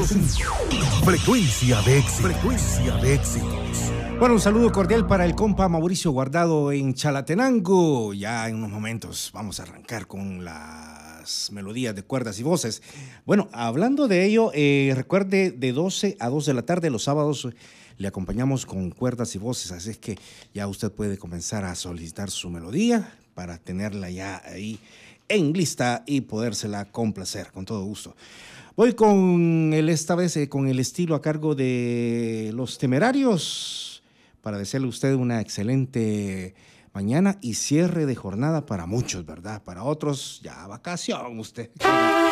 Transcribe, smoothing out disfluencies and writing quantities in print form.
105.5. Frecuencia de éxito. Frecuencia de éxitos. Bueno, un saludo cordial para el compa Mauricio Guardado en Chalatenango. Ya en unos momentos vamos a arrancar con las melodías de cuerdas y voces. Bueno, hablando de ello, recuerde, de 12 a 2 de la tarde los sábados le acompañamos con cuerdas y voces, así es que ya usted puede comenzar a solicitar su melodía para tenerla ya ahí en lista y podérsela complacer con todo gusto. Voy con esta vez con el estilo a cargo de Los Temerarios, para desearle a usted una excelente mañana y cierre de jornada para muchos, ¿verdad? Para otros, ya vacación usted.